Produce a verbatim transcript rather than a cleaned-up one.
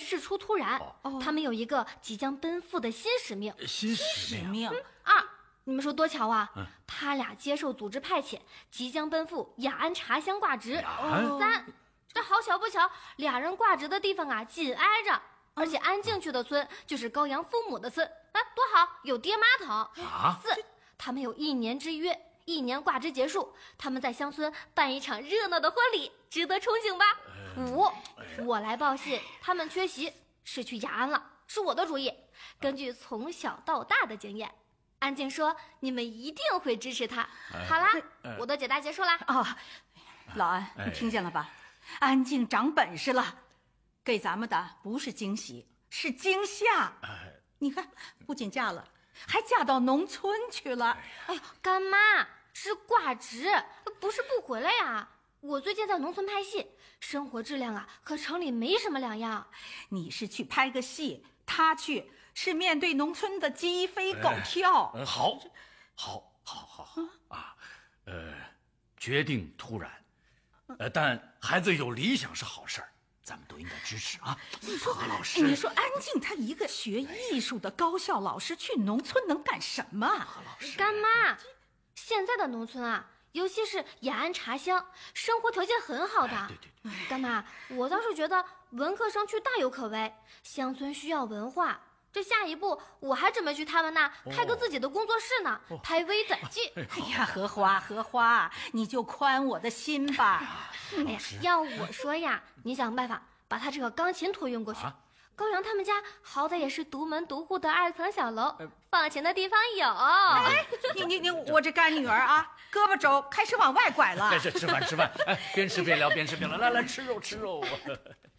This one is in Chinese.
事出突然，哦、他们有一个即将奔赴的新使命。 新使命、 嗯、啊！你们说多巧啊！嗯、他俩接受组织派遣，即将奔赴雅安茶乡挂职。 哦、 三，这好巧不巧，俩人挂职的地方啊紧挨着，而且安静去的村就是高阳父母的村，哎，多好，有爹妈疼。 啊！ 四，他们有一年之约。一年挂职结束，他们在乡村办一场热闹的婚礼，值得憧憬吧？五、呃，我来报信，他们缺席，是去雅安了，是我的主意。根据从小到大的经验，安静说你们一定会支持他。好啦，我的解答结束啦。 哦，老安，你听见了吧？安静长本事了，给咱们的不是惊喜，是惊吓。你看，不仅嫁了，还嫁到农村去了。 哎呦，干妈。是挂职，不是不回来呀。我最近在农村拍戏，生活质量啊和城里没什么两样。 你是去拍个戏，他去是面对农村的鸡飞狗跳。 哎、好，好，好，好，好啊，呃，决定突然，呃，但孩子有理想是好事儿，咱们都应该支持啊。 你说何老师， 你说安静他一个学艺术的高校老师去农村能干什么？ 何老师， 干妈。现在的农村啊，尤其是雅安茶乡，生活条件很好的。 哎、对对对， 干妈，我倒是觉得文科生去大有可为。乡村需要文化，这下一步我还准备去他们那开个自己的工作室呢，哦、拍微短剧。 哎呀，荷花荷花，你就宽我的心吧。 哎呀，要我说呀，你想办法把他这个钢琴托运过去。啊高阳他们家好歹也是独门独户的二层小楼，放钱的地方有。 哎，你你你，我这干女儿啊，胳膊肘开始往外拐了。 哎，这吃饭吃饭，哎，边吃边聊，边吃边聊，来来吃肉吃肉。